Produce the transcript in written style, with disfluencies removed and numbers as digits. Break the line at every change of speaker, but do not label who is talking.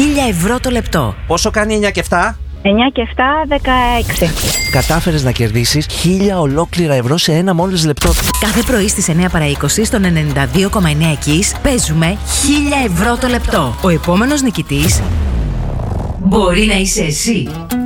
1.000 ευρώ το λεπτό.
Πόσο κάνει 9 και 7?
9 και 7, 16.
Κατάφερες να κερδίσεις 1.000 ολόκληρα ευρώ σε ένα μόλις λεπτό.
Κάθε πρωί στις 9 παρά 20 στον 92,9 Kiss παίζουμε 1.000 ευρώ το λεπτό. Ο επόμενος νικητής μπορεί να είσαι εσύ.